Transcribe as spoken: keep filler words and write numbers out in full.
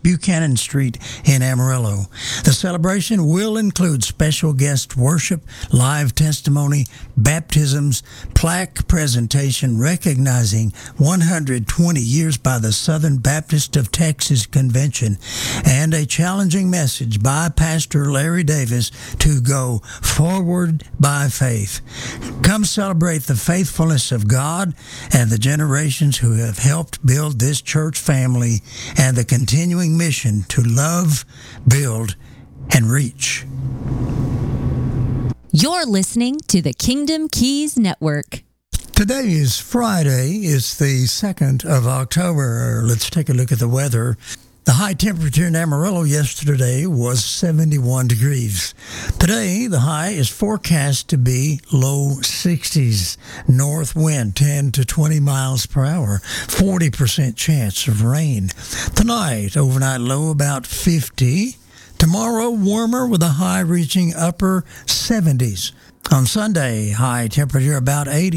Buchanan Street in Amarillo. The celebration will include special guest worship, live testimony, baptisms, plaque presentation recognizing one hundred twenty years by the Southern Baptist of Texas Convention, and a challenging message by Pastor Larry Davis to go forward by faith. Come celebrate the faithfulness of God and the generations who have helped build this church family and the continuing mission to love, build, and reach. You're listening to the Kingdom Keys Network. Today is Friday. It's the second of October. Let's take a look at the weather. The high temperature in Amarillo yesterday was seventy-one degrees. Today, the high is forecast to be low sixties. North wind ten to twenty miles per hour. forty percent chance of rain. Tonight, overnight low about fifty. Tomorrow, warmer with a high reaching upper seventies. On Sunday, high temperature about eighty.